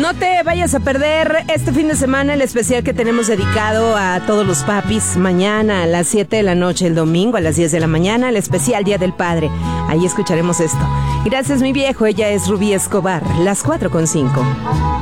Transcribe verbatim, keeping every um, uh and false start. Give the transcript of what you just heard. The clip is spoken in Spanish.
No te vayas a perder este fin de semana el especial que tenemos dedicado a todos los papis. Mañana a las siete de la noche, el domingo a las diez de la mañana, el especial Día del Padre. Ahí escucharemos esto. Gracias, mi viejo. Ella es Rubí Escobar, las cuatro con cinco.